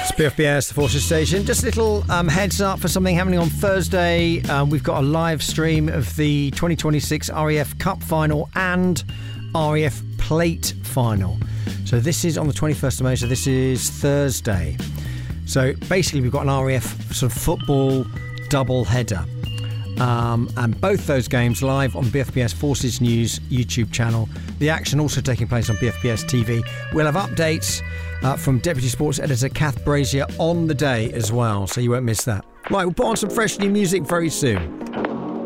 It's BFBS, the Forces Station. Just a little heads up for something happening on Thursday. We've got a live stream of the 2026 RAF Cup Final and RAF Plate Final. So this is on the 21st of May, so this is Thursday. So basically we've got an RAF sort of football double header. And both those games live on BFBS Forces News YouTube channel. The action also taking place on BFBS TV. We'll have updates from Deputy Sports Editor Kath Brazier on the day as well, so you won't miss that. Right, we'll put on some fresh new music very soon.